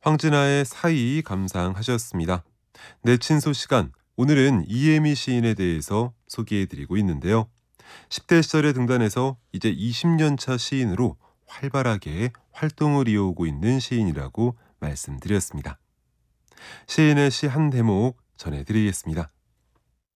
황진아의 사이 감상하셨습니다. 내친소 시간, 오늘은 이혜미 시인에 대해서 소개해드리고 있는데요. 10대 시절에 등단해서 이제 20년 차 시인으로 활발하게 활동을 이어오고 있는 시인이라고 말씀드렸습니다. 시인의 시 한 대목 전해드리겠습니다.